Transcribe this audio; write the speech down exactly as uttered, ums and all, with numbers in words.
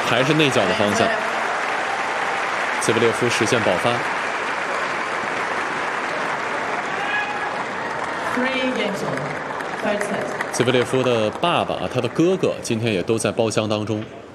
还是内角的方向。兹维列夫实现爆发。兹维列夫的爸爸，他的哥哥今天也都在包厢当中。